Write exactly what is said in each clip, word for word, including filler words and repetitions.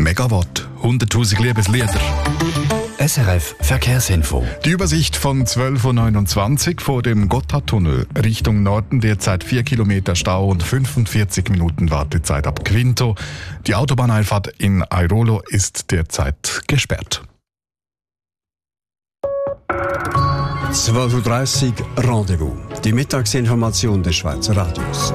Megawatt, hunderttausend Liebeslieder. S R F Verkehrsinfo. Die Übersicht von zwölf Uhr neunundzwanzig vor dem Gotthardtunnel Richtung Norden, derzeit vier Kilometer Stau und fünfundvierzig Minuten Wartezeit ab Quinto. Die Autobahneinfahrt in Airolo ist derzeit gesperrt. zwölf Uhr dreißig Rendezvous. Die Mittagsinformation des Schweizer Radios.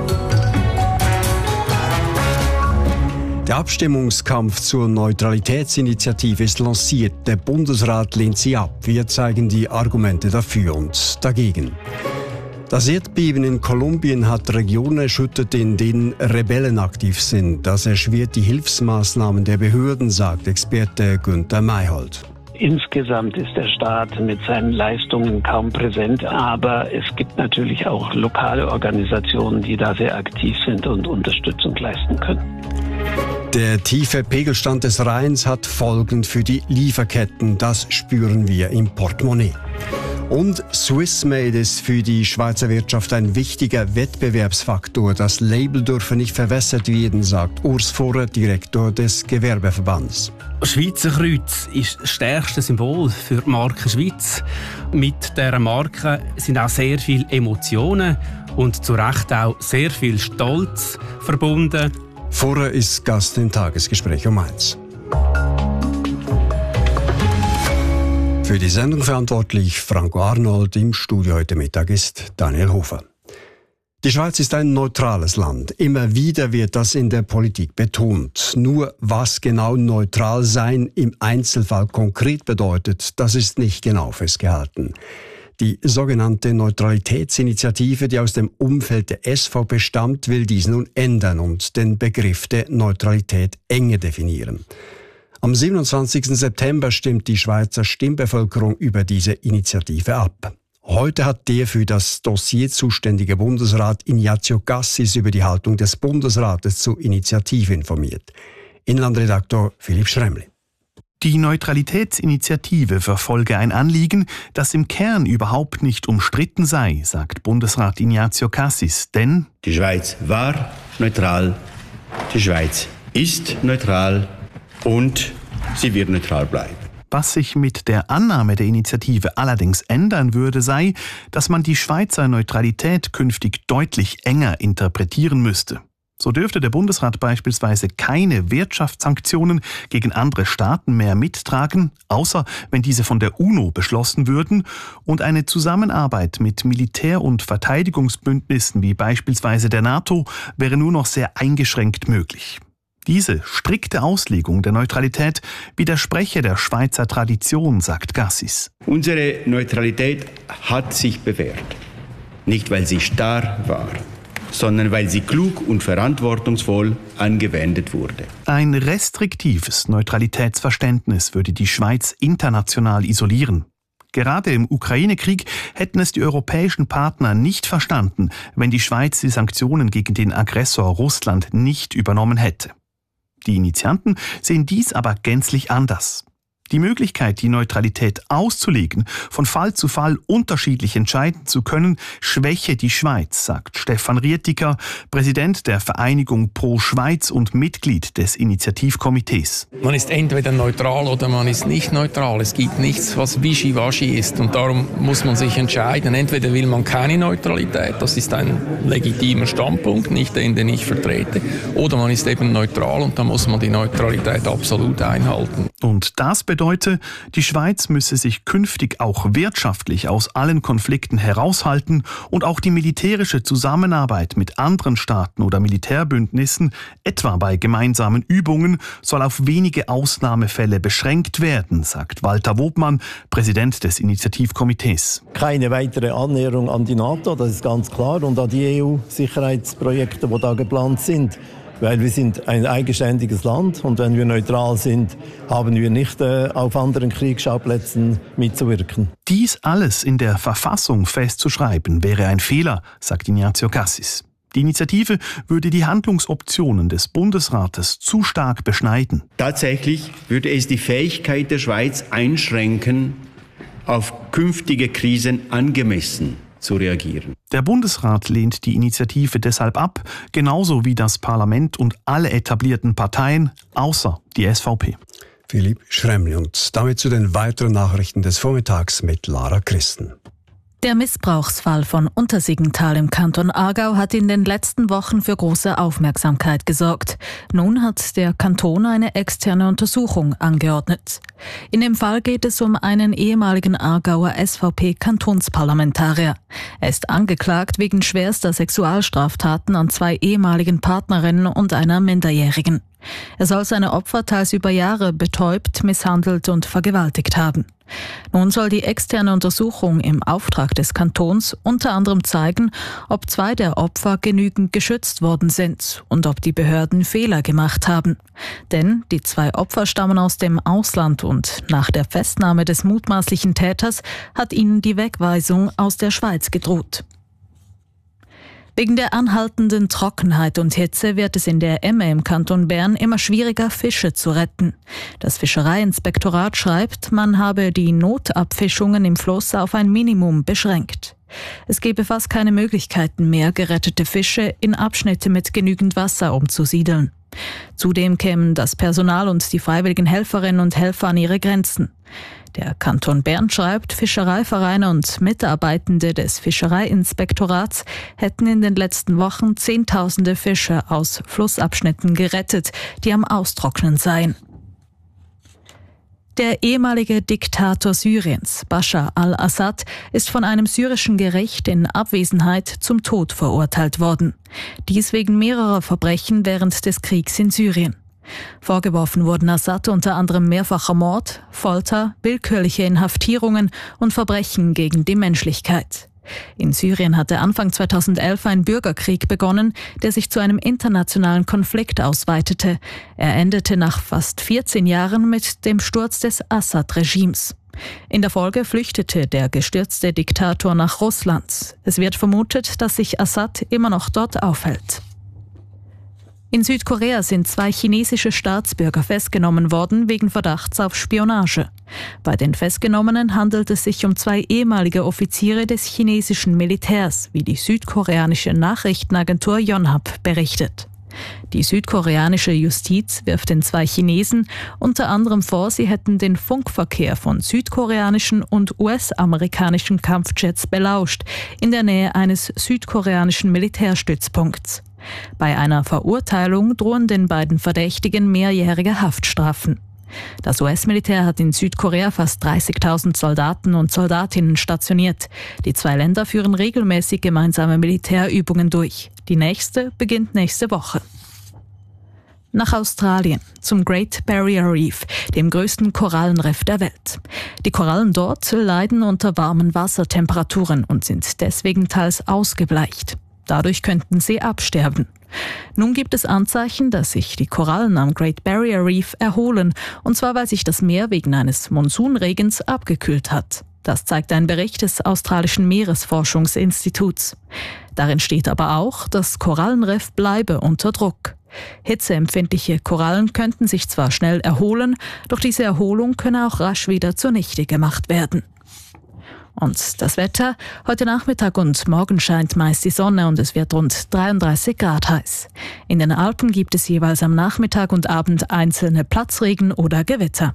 Der Abstimmungskampf zur Neutralitätsinitiative ist lanciert. Der Bundesrat lehnt sie ab. Wir zeigen die Argumente dafür und dagegen. Das Erdbeben in Kolumbien hat Regionen erschüttert, in denen Rebellen aktiv sind. Das erschwert die Hilfsmaßnahmen der Behörden, sagt Experte Günther Mayhold. Insgesamt ist der Staat mit seinen Leistungen kaum präsent, aber es gibt natürlich auch lokale Organisationen, die da sehr aktiv sind und Unterstützung leisten können. Der tiefe Pegelstand des Rheins hat Folgen für die Lieferketten. Das spüren wir im Portemonnaie. Und Swissmade ist für die Schweizer Wirtschaft ein wichtiger Wettbewerbsfaktor. Das Label dürfe nicht verwässert werden, sagt Urs Vorrer, Direktor des Gewerbeverbands. Das Schweizer Kreuz ist das stärkste Symbol für die Marke Schweiz. Mit dieser Marke sind auch sehr viele Emotionen und zu Recht auch sehr viel Stolz verbunden. Vorher ist Gast im Tagesgespräch um eins. Für die Sendung verantwortlich Franco Arnold. Im Studio heute Mittag ist Daniel Hofer. Die Schweiz ist ein neutrales Land. Immer wieder wird das in der Politik betont. Nur was genau neutral sein im Einzelfall konkret bedeutet, das ist nicht genau festgehalten. Die sogenannte Neutralitätsinitiative, die aus dem Umfeld der S V P stammt, will dies nun ändern und den Begriff der Neutralität enger definieren. Am siebenundzwanzigsten September stimmt die Schweizer Stimmbevölkerung über diese Initiative ab. Heute hat der für das Dossier zuständige Bundesrat Ignazio Cassis über die Haltung des Bundesrates zur Initiative informiert. Inlandredaktor Philipp Schremli. Die Neutralitätsinitiative verfolge ein Anliegen, das im Kern überhaupt nicht umstritten sei, sagt Bundesrat Ignazio Cassis, denn die Schweiz war neutral, die Schweiz ist neutral und sie wird neutral bleiben. Was sich mit der Annahme der Initiative allerdings ändern würde, sei, dass man die Schweizer Neutralität künftig deutlich enger interpretieren müsste. So dürfte der Bundesrat beispielsweise keine Wirtschaftssanktionen gegen andere Staaten mehr mittragen, außer wenn diese von der UNO beschlossen würden, und eine Zusammenarbeit mit Militär- und Verteidigungsbündnissen wie beispielsweise der NATO wäre nur noch sehr eingeschränkt möglich. Diese strikte Auslegung der Neutralität widerspreche der Schweizer Tradition, sagt Cassis. Unsere Neutralität hat sich bewährt, nicht weil sie starr war, sondern weil sie klug und verantwortungsvoll angewendet wurde. Ein restriktives Neutralitätsverständnis würde die Schweiz international isolieren. Gerade im Ukraine-Krieg hätten es die europäischen Partner nicht verstanden, wenn die Schweiz die Sanktionen gegen den Aggressor Russland nicht übernommen hätte. Die Initianten sehen dies aber gänzlich anders. Die Möglichkeit, die Neutralität auszulegen, von Fall zu Fall unterschiedlich entscheiden zu können, schwäche die Schweiz, sagt Stefan Rietiker, Präsident der Vereinigung Pro Schweiz und Mitglied des Initiativkomitees. Man ist entweder neutral oder man ist nicht neutral. Es gibt nichts, was wischiwaschi ist. Und darum muss man sich entscheiden. Entweder will man keine Neutralität, das ist ein legitimer Standpunkt, nicht den, den ich vertrete. Oder man ist eben neutral und dann muss man die Neutralität absolut einhalten. Und das bedeutet, Bedeutet, die Schweiz müsse sich künftig auch wirtschaftlich aus allen Konflikten heraushalten und auch die militärische Zusammenarbeit mit anderen Staaten oder Militärbündnissen, etwa bei gemeinsamen Übungen, soll auf wenige Ausnahmefälle beschränkt werden, sagt Walter Wobmann, Präsident des Initiativkomitees. Keine weitere Annäherung an die NATO, das ist ganz klar, und an die E U-Sicherheitsprojekte, die da geplant sind. Weil wir sind ein eigenständiges Land und wenn wir neutral sind, haben wir nicht äh, auf anderen Kriegsschauplätzen mitzuwirken. Dies alles in der Verfassung festzuschreiben, wäre ein Fehler, sagt Ignazio Cassis. Die Initiative würde die Handlungsoptionen des Bundesrates zu stark beschneiden. Tatsächlich würde es die Fähigkeit der Schweiz einschränken, auf künftige Krisen angemessen zu reagieren. Der Bundesrat lehnt die Initiative deshalb ab, genauso wie das Parlament und alle etablierten Parteien, außer die S V P. Philipp Schremli und damit zu den weiteren Nachrichten des Vormittags mit Lara Christen. Der Missbrauchsfall von Untersiggenthal im Kanton Aargau hat in den letzten Wochen für große Aufmerksamkeit gesorgt. Nun hat der Kanton eine externe Untersuchung angeordnet. In dem Fall geht es um einen ehemaligen Aargauer S V P-Kantonsparlamentarier. Er ist angeklagt wegen schwerster Sexualstraftaten an zwei ehemaligen Partnerinnen und einer Minderjährigen. Er soll seine Opfer teils über Jahre betäubt, misshandelt und vergewaltigt haben. Nun soll die externe Untersuchung im Auftrag des Kantons unter anderem zeigen, ob zwei der Opfer genügend geschützt worden sind und ob die Behörden Fehler gemacht haben. Denn die zwei Opfer stammen aus dem Ausland und nach der Festnahme des mutmaßlichen Täters hat ihnen die Wegweisung aus der Schweiz gedroht. Wegen der anhaltenden Trockenheit und Hitze wird es in der Emme im Kanton Bern immer schwieriger, Fische zu retten. Das Fischereiinspektorat schreibt, man habe die Notabfischungen im Fluss auf ein Minimum beschränkt. Es gebe fast keine Möglichkeiten mehr, gerettete Fische in Abschnitte mit genügend Wasser umzusiedeln. Zudem kämen das Personal und die freiwilligen Helferinnen und Helfer an ihre Grenzen. Der Kanton Bern schreibt, Fischereivereine und Mitarbeitende des Fischereiinspektorats hätten in den letzten Wochen Zehntausende Fische aus Flussabschnitten gerettet, die am Austrocknen seien. Der ehemalige Diktator Syriens, Bashar al-Assad, ist von einem syrischen Gericht in Abwesenheit zum Tod verurteilt worden. Dies wegen mehrerer Verbrechen während des Kriegs in Syrien. Vorgeworfen wurden Assad unter anderem mehrfacher Mord, Folter, willkürliche Inhaftierungen und Verbrechen gegen die Menschlichkeit. In Syrien hatte Anfang zweitausendelf ein Bürgerkrieg begonnen, der sich zu einem internationalen Konflikt ausweitete. Er endete nach fast vierzehn Jahren mit dem Sturz des Assad-Regimes. In der Folge flüchtete der gestürzte Diktator nach Russland. Es wird vermutet, dass sich Assad immer noch dort aufhält. In Südkorea sind zwei chinesische Staatsbürger festgenommen worden wegen Verdachts auf Spionage. Bei den Festgenommenen handelt es sich um zwei ehemalige Offiziere des chinesischen Militärs, wie die südkoreanische Nachrichtenagentur Yonhap berichtet. Die südkoreanische Justiz wirft den zwei Chinesen unter anderem vor, sie hätten den Funkverkehr von südkoreanischen und U S-amerikanischen Kampfjets belauscht, in der Nähe eines südkoreanischen Militärstützpunkts. Bei einer Verurteilung drohen den beiden Verdächtigen mehrjährige Haftstrafen. Das U S-Militär hat in Südkorea fast dreißigtausend Soldaten und Soldatinnen stationiert. Die zwei Länder führen regelmäßig gemeinsame Militärübungen durch. Die nächste beginnt nächste Woche. Nach Australien, zum Great Barrier Reef, dem größten Korallenriff der Welt. Die Korallen dort leiden unter warmen Wassertemperaturen und sind deswegen teils ausgebleicht. Dadurch könnten sie absterben. Nun gibt es Anzeichen, dass sich die Korallen am Great Barrier Reef erholen, und zwar weil sich das Meer wegen eines Monsunregens abgekühlt hat. Das zeigt ein Bericht des australischen Meeresforschungsinstituts. Darin steht aber auch, das Korallenriff bleibe unter Druck. Hitzeempfindliche Korallen könnten sich zwar schnell erholen, doch diese Erholung könne auch rasch wieder zunichte gemacht werden. Und das Wetter? Heute Nachmittag und morgen scheint meist die Sonne und es wird rund dreiunddreißig Grad heiß. In den Alpen gibt es jeweils am Nachmittag und Abend einzelne Platzregen oder Gewitter.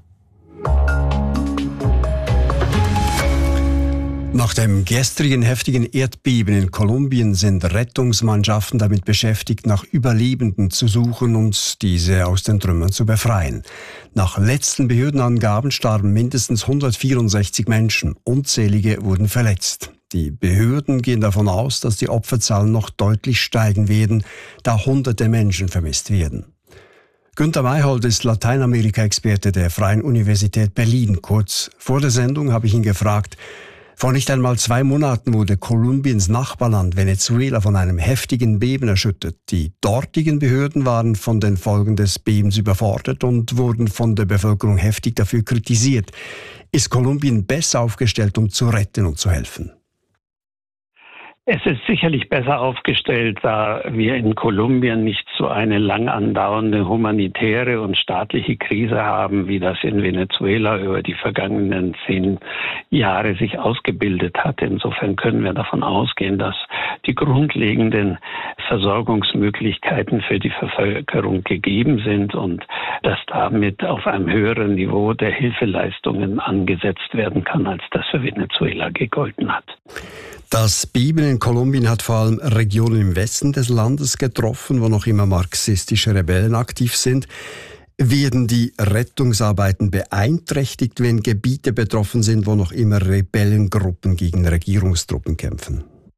Nach dem gestrigen heftigen Erdbeben in Kolumbien sind Rettungsmannschaften damit beschäftigt, nach Überlebenden zu suchen und diese aus den Trümmern zu befreien. Nach letzten Behördenangaben starben mindestens hundertvierundsechzig Menschen, unzählige wurden verletzt. Die Behörden gehen davon aus, dass die Opferzahlen noch deutlich steigen werden, da hunderte Menschen vermisst werden. Günter Mayhold ist Lateinamerika-Experte der Freien Universität Berlin. Kurz vor der Sendung habe ich ihn gefragt, vor nicht einmal zwei Monaten wurde Kolumbiens Nachbarland Venezuela von einem heftigen Beben erschüttert. Die dortigen Behörden waren von den Folgen des Bebens überfordert und wurden von der Bevölkerung heftig dafür kritisiert. Ist Kolumbien besser aufgestellt, um zu retten und zu helfen? Es ist sicherlich besser aufgestellt, da wir in Kolumbien nicht so eine lang andauernde humanitäre und staatliche Krise haben, wie das in Venezuela über die vergangenen zehn Jahre sich ausgebildet hat. Insofern können wir davon ausgehen, dass die grundlegenden Versorgungsmöglichkeiten für die Bevölkerung gegeben sind und dass damit auf einem höheren Niveau der Hilfeleistungen angesetzt werden kann, als das für Venezuela gegolten hat. Das Beben in Kolumbien hat vor allem Regionen im Westen des Landes getroffen, wo noch immer marxistische Rebellen aktiv sind. Werden die Rettungsarbeiten beeinträchtigt, wenn Gebiete betroffen sind, wo noch immer Rebellengruppen gegen Regierungstruppen kämpfen?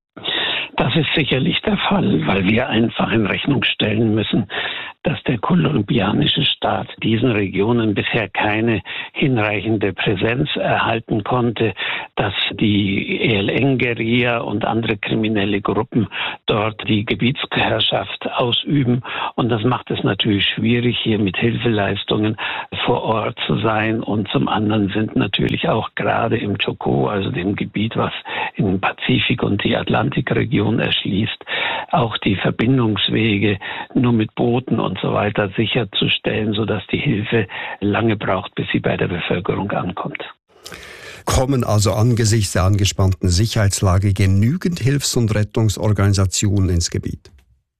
Das ist sicherlich der Fall, weil wir einfach in Rechnung stellen müssen, dass der kolumbianische Staat diesen Regionen bisher keine hinreichende Präsenz erhalten konnte, dass die E L N-Guerilla und andere kriminelle Gruppen dort die Gebietsherrschaft ausüben. Und das macht es natürlich schwierig, hier mit Hilfeleistungen vor Ort zu sein. Und zum anderen sind natürlich auch gerade im Chocó, also dem Gebiet, was in den Pazifik und die Atlantikregion erschließt, auch die Verbindungswege nur mit Booten und so weiter sicherzustellen, sodass die Hilfe lange braucht, bis sie bei der Bevölkerung ankommt. Kommen also angesichts der angespannten Sicherheitslage genügend Hilfs- und Rettungsorganisationen ins Gebiet?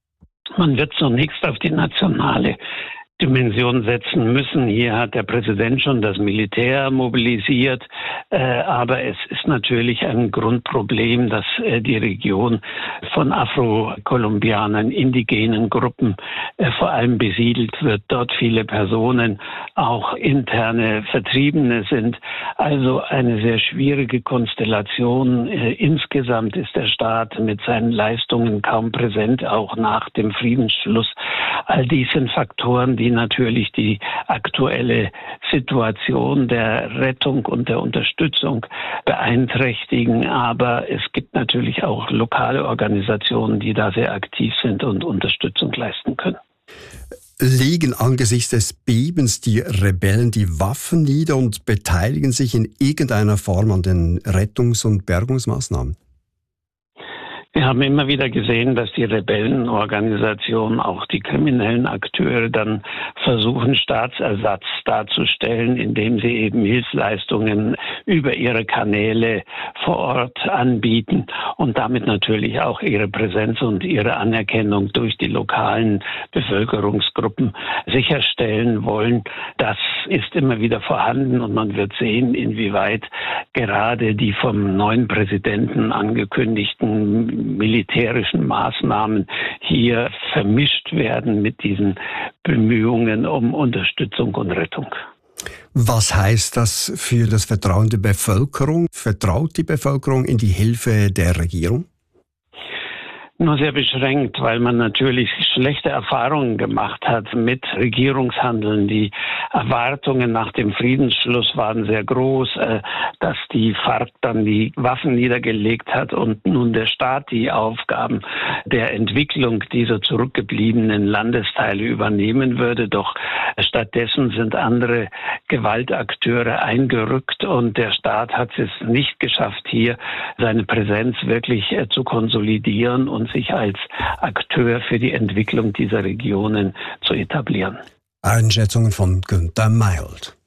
Man wird zunächst auf die nationale Dimension setzen müssen. Hier hat der Präsident schon das Militär mobilisiert, äh, aber es ist natürlich ein Grundproblem, dass äh, die Region von Afro-Kolumbianern, indigenen Gruppen äh, vor allem besiedelt wird, dort viele Personen, auch interne Vertriebene sind. Also eine sehr schwierige Konstellation. Äh, insgesamt ist der Staat mit seinen Leistungen kaum präsent, auch nach dem Friedensschluss. All dies sind Faktoren, die natürlich die aktuelle Situation der Rettung und der Unterstützung beeinträchtigen. Aber es gibt natürlich auch lokale Organisationen, die da sehr aktiv sind und Unterstützung leisten können. Legen angesichts des Bebens die Rebellen die Waffen nieder und beteiligen sich in irgendeiner Form an den Rettungs- und Bergungsmaßnahmen? Wir haben immer wieder gesehen, dass die Rebellenorganisationen, auch die kriminellen Akteure, dann versuchen, Staatsersatz darzustellen, indem sie eben Hilfsleistungen über ihre Kanäle vor Ort anbieten und damit natürlich auch ihre Präsenz und ihre Anerkennung durch die lokalen Bevölkerungsgruppen sicherstellen wollen. Das ist immer wieder vorhanden und man wird sehen, inwieweit gerade die vom neuen Präsidenten angekündigten militärischen Maßnahmen hier vermischt werden mit diesen Bemühungen um Unterstützung und Rettung. Was heißt das für das Vertrauen der Bevölkerung? Vertraut die Bevölkerung in die Hilfe der Regierung? Nur sehr beschränkt, weil man natürlich schlechte Erfahrungen gemacht hat mit Regierungshandeln. Die Erwartungen nach dem Friedensschluss waren sehr groß, dass die FARC dann die Waffen niedergelegt hat und nun der Staat die Aufgaben der Entwicklung dieser zurückgebliebenen Landesteile übernehmen würde. Doch stattdessen sind andere Gewaltakteure eingerückt und der Staat hat es nicht geschafft, hier seine Präsenz wirklich zu konsolidieren und sich als Akteur für die Entwicklung dieser Regionen zu etablieren. Einschätzungen von Günther Mayholt.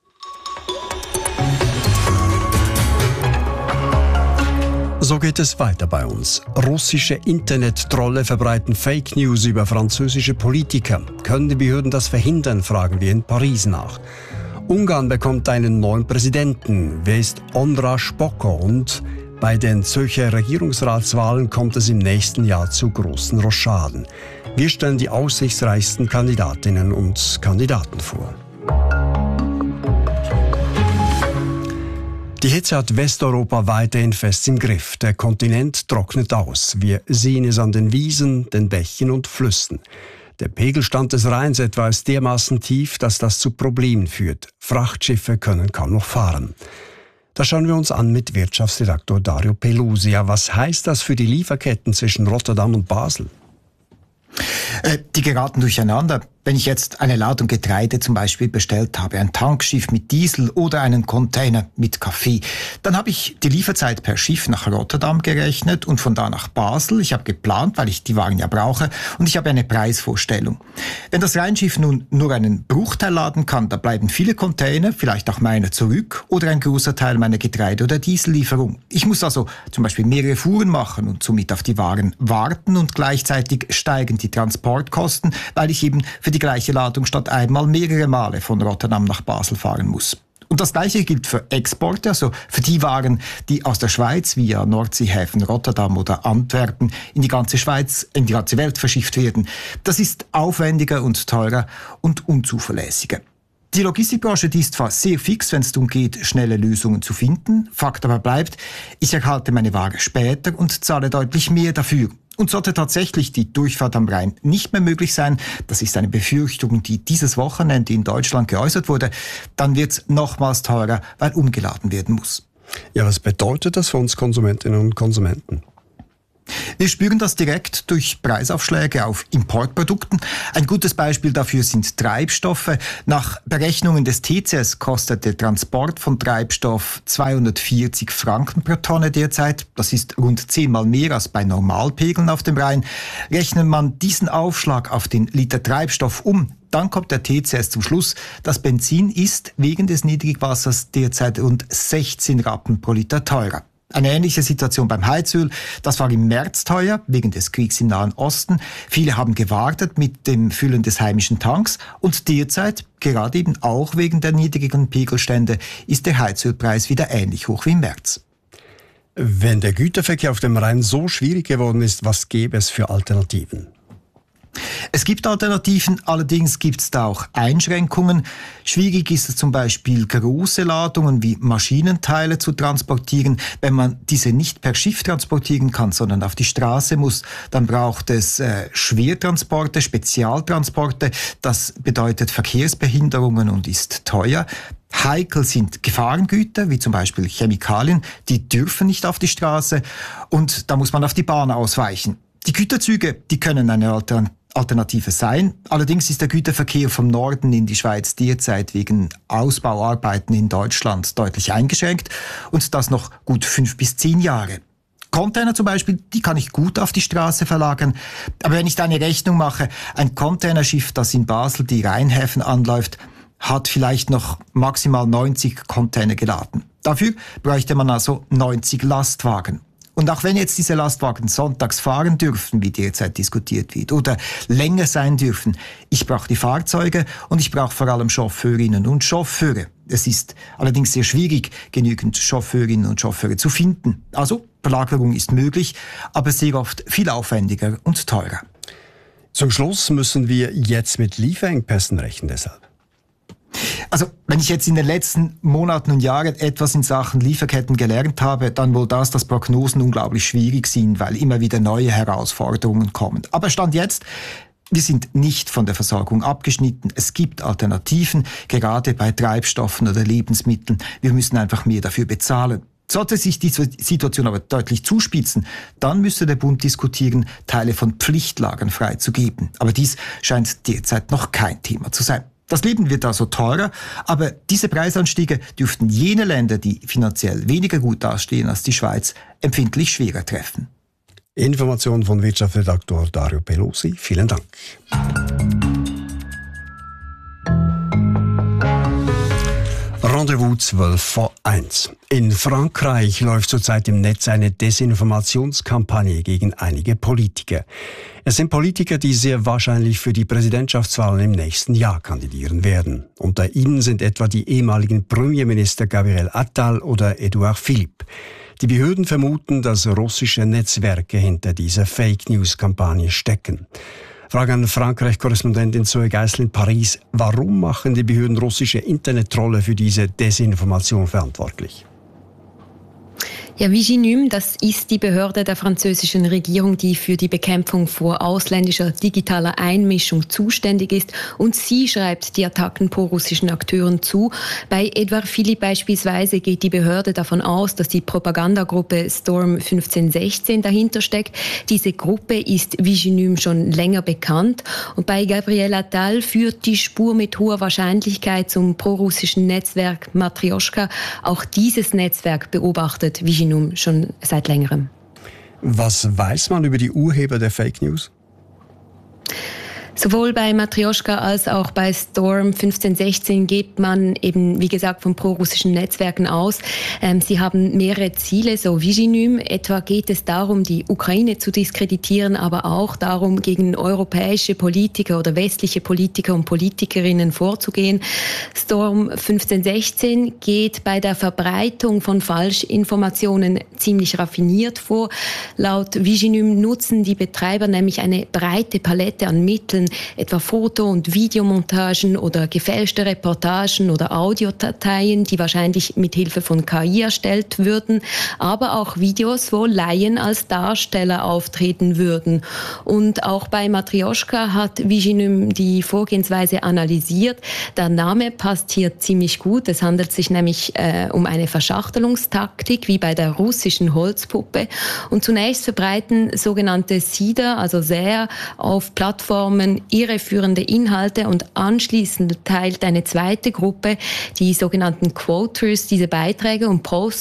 So geht es weiter bei uns. Russische Internet-Trolle verbreiten Fake News über französische Politiker. Können die Behörden das verhindern, fragen wir in Paris nach. Ungarn bekommt einen neuen Präsidenten. Wer ist Ondra Spoko? Und bei den Zürcher Regierungsratswahlen kommt es im nächsten Jahr zu großen Rochaden. Wir stellen die aussichtsreichsten Kandidatinnen und Kandidaten vor. Die Hitze hat Westeuropa weiterhin fest im Griff. Der Kontinent trocknet aus. Wir sehen es an den Wiesen, den Bächen und Flüssen. Der Pegelstand des Rheins etwa ist dermaßen tief, dass das zu Problemen führt. Frachtschiffe können kaum noch fahren. Das schauen wir uns an mit Wirtschaftsredaktor Dario Pelusia. Was heißt das für die Lieferketten zwischen Rotterdam und Basel? Äh, die geraten durcheinander. wenn ich jetzt eine Ladung Getreide zum Beispiel bestellt habe, ein Tankschiff mit Diesel oder einen Container mit Kaffee, dann habe ich die Lieferzeit per Schiff nach Rotterdam gerechnet und von da nach Basel. Ich habe geplant, weil ich die Waren ja brauche, und ich habe eine Preisvorstellung. Wenn das Rheinschiff nun nur einen Bruchteil laden kann, da bleiben viele Container, vielleicht auch meine, zurück oder ein großer Teil meiner Getreide- oder Diesellieferung. Ich muss also zum Beispiel mehrere Fuhren machen und somit auf die Waren warten, und gleichzeitig steigen die Transportkosten, weil ich eben für die gleiche Ladung statt einmal mehrere Male von Rotterdam nach Basel fahren muss. Und das Gleiche gilt für Exporte, also für die Waren, die aus der Schweiz via Nordseehäfen Rotterdam oder Antwerpen in die ganze Schweiz, in die ganze Welt verschifft werden. Das ist aufwendiger und teurer und unzuverlässiger. Die Logistikbranche, die ist zwar sehr fix, wenn es darum geht, schnelle Lösungen zu finden. Fakt aber bleibt, ich erhalte meine Ware später und zahle deutlich mehr dafür. Und sollte tatsächlich die Durchfahrt am Rhein nicht mehr möglich sein, das ist eine Befürchtung, die dieses Wochenende in Deutschland geäußert wurde, dann wird es nochmals teurer, weil umgeladen werden muss. Ja, was bedeutet das für uns Konsumentinnen und Konsumenten? Wir spüren das direkt durch Preisaufschläge auf Importprodukten. Ein gutes Beispiel dafür sind Treibstoffe. Nach Berechnungen des T C S kostet der Transport von Treibstoff zweihundertvierzig Franken pro Tonne derzeit. Das ist rund zehnmal mehr als bei Normalpegeln auf dem Rhein. Rechnet man diesen Aufschlag auf den Liter Treibstoff um, dann kommt der T C S zum Schluss, das Benzin ist wegen des Niedrigwassers derzeit rund sechzehn Rappen pro Liter teurer. Eine ähnliche Situation beim Heizöl. Das war im März teuer, wegen des Kriegs im Nahen Osten. Viele haben gewartet mit dem Füllen des heimischen Tanks. Und derzeit, gerade eben auch wegen der niedrigen Pegelstände, ist der Heizölpreis wieder ähnlich hoch wie im März. Wenn der Güterverkehr auf dem Rhein so schwierig geworden ist, was gäbe es für Alternativen? Es gibt Alternativen, allerdings gibt es da auch Einschränkungen. Schwierig ist es zum Beispiel, große Ladungen wie Maschinenteile zu transportieren. Wenn man diese nicht per Schiff transportieren kann, sondern auf die Straße muss, dann braucht es äh, Schwertransporte, Spezialtransporte. Das bedeutet Verkehrsbehinderungen und ist teuer. Heikel sind Gefahrengüter, wie zum Beispiel Chemikalien, die dürfen nicht auf die Straße, und da muss man auf die Bahn ausweichen. Die Güterzüge, die können eine Alternative sein. Allerdings ist der Güterverkehr vom Norden in die Schweiz derzeit wegen Ausbauarbeiten in Deutschland deutlich eingeschränkt, und das noch gut fünf bis zehn Jahre. Container zum Beispiel, die kann ich gut auf die Straße verlagern. Aber wenn ich da eine Rechnung mache, ein Containerschiff, das in Basel die Rheinhäfen anläuft, hat vielleicht noch maximal neunzig Container geladen. Dafür bräuchte man also neunzig Lastwagen. Und auch wenn jetzt diese Lastwagen sonntags fahren dürfen, wie derzeit diskutiert wird, oder länger sein dürfen, ich brauche die Fahrzeuge und ich brauche vor allem Chauffeurinnen und Chauffeure. Es ist allerdings sehr schwierig, genügend Chauffeurinnen und Chauffeure zu finden. Also Verlagerung ist möglich, aber sehr oft viel aufwendiger und teurer. Zum Schluss müssen wir jetzt mit Lieferengpässen rechnen deshalb. Also, wenn ich jetzt in den letzten Monaten und Jahren etwas in Sachen Lieferketten gelernt habe, dann wohl das, dass Prognosen unglaublich schwierig sind, weil immer wieder neue Herausforderungen kommen. Aber Stand jetzt, wir sind nicht von der Versorgung abgeschnitten. Es gibt Alternativen, gerade bei Treibstoffen oder Lebensmitteln. Wir müssen einfach mehr dafür bezahlen. Sollte sich die Situation aber deutlich zuspitzen, dann müsste der Bund diskutieren, Teile von Pflichtlagern freizugeben. Aber dies scheint derzeit noch kein Thema zu sein. Das Leben wird also teurer, aber diese Preisanstiege dürften jene Länder, die finanziell weniger gut dastehen als die Schweiz, empfindlich schwerer treffen. Information von Wirtschaftsredaktor Dario Pelosi. Vielen Dank. Rendezvous zwölf vor eins. In Frankreich läuft zurzeit im Netz eine Desinformationskampagne gegen einige Politiker. Es sind Politiker, die sehr wahrscheinlich für die Präsidentschaftswahlen im nächsten Jahr kandidieren werden. Unter ihnen sind etwa die ehemaligen Premierminister Gabriel Attal oder Edouard Philippe. Die Behörden vermuten, dass russische Netzwerke hinter dieser Fake-News-Kampagne stecken. Frage an Frankreich-Korrespondentin Zoe Geisel in Paris. Warum machen die Behörden russische Internettrolle für diese Desinformation verantwortlich? Ja, Viginum, das ist die Behörde der französischen Regierung, die für die Bekämpfung vor ausländischer digitaler Einmischung zuständig ist. Und sie schreibt die Attacken pro-russischen Akteuren zu. Bei Edouard Philippe beispielsweise geht die Behörde davon aus, dass die Propagandagruppe Storm fünfzehn sechzehn dahinter steckt. Diese Gruppe ist Viginum schon länger bekannt. Und bei Gabriel Attal führt die Spur mit hoher Wahrscheinlichkeit zum prorussischen Netzwerk Matrioschka. Auch dieses Netzwerk beobachtet Viginum schon seit längerem. Was weiß man über die Urheber der Fake News? Sowohl bei Matrioschka als auch bei Storm fünfzehn sechzehn geht man eben, wie gesagt, von prorussischen Netzwerken aus. Ähm, sie haben mehrere Ziele, so Viginum. Etwa geht es darum, die Ukraine zu diskreditieren, aber auch darum, gegen europäische Politiker oder westliche Politiker und Politikerinnen vorzugehen. Storm fünfzehn sechzehn geht bei der Verbreitung von Falschinformationen ziemlich raffiniert vor. Laut Viginum nutzen die Betreiber nämlich eine breite Palette an Mitteln, etwa Foto- und Videomontagen oder gefälschte Reportagen oder Audiodateien, die wahrscheinlich mit Hilfe von K I erstellt würden, aber auch Videos, wo Laien als Darsteller auftreten würden. Und auch bei Matrioschka hat Viginum die Vorgehensweise analysiert. Der Name passt hier ziemlich gut. Es handelt sich nämlich äh, um eine Verschachtelungstaktik, wie bei der russischen Holzpuppe. Und zunächst verbreiten sogenannte Seeder, also Säher, auf Plattformen irreführende Inhalte und anschließend teilt eine zweite Gruppe, die sogenannten Quoters, diese Beiträge und posten